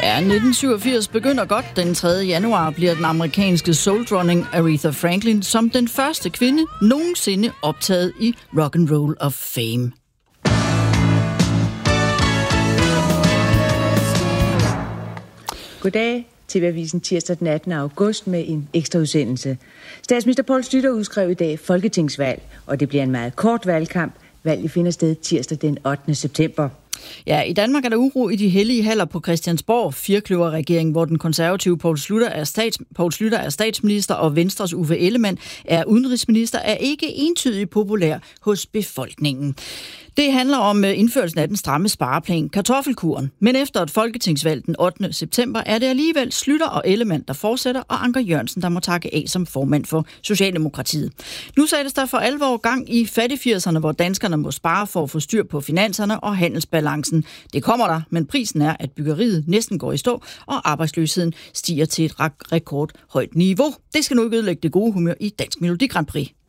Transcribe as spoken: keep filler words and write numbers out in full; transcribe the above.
Ja, nitten syvogfirs begynder godt. Den tredje januar bliver den amerikanske soul-dronning Aretha Franklin som den første kvinde nogensinde optaget i Rock and Roll of Fame. Goddag. T V-avisen tirsdag den attende august med en ekstra udsendelse. Statsminister Poul Schlüter udskrev i dag folketingsvalg, og det bliver en meget kort valgkamp. Valget finder sted tirsdag den ottende september. Ja, i Danmark er der uro i de hellige haller på Christiansborg. Firkløverregeringen, hvor den konservative Poul Schlüter er, stats, Poul Schlüter er statsminister og Venstres Uffe Ellemann er udenrigsminister, er ikke entydigt populær hos befolkningen. Det handler om indførelsen af den stramme spareplan, kartoffelkuren. Men efter et folketingsvalg den ottende september er det alligevel Schlüter og Ellemann, der fortsætter, og Anker Jørgensen, der må takke af som formand for Socialdemokratiet. Nu sættes der for alvor gang i fattigfirserne, hvor danskerne må spare for at få styr på finanserne og handelsbalancen. Det kommer der, men prisen er, at byggeriet næsten går i stå, og arbejdsløsheden stiger til et rekordhøjt niveau. Det skal nu ikke ødelægge det gode humør i Dansk Melodi Grand Prix.